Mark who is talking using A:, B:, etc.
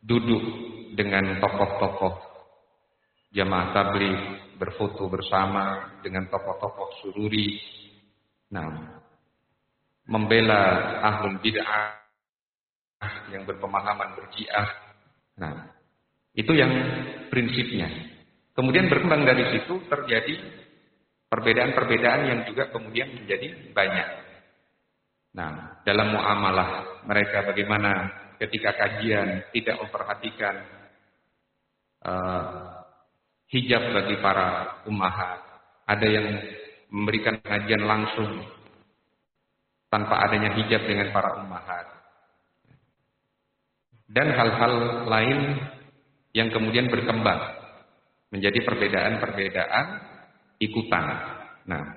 A: duduk dengan tokoh-tokoh jamaah tabligh, berfoto bersama dengan tokoh-tokoh sururi. Nah, membela ahlul bid'ah yang berpemahaman berji'ah. Nah, itu yang prinsipnya. Kemudian berkembang dari situ terjadi perbedaan-perbedaan yang juga kemudian menjadi banyak. Nah, dalam muamalah mereka bagaimana ketika kajian tidak memperhatikan hijab bagi para ummahat. Ada yang memberikan kajian langsung tanpa adanya hijab dengan para ummahat. Dan hal-hal lain yang kemudian berkembang menjadi perbedaan-perbedaan ikutan. Nah,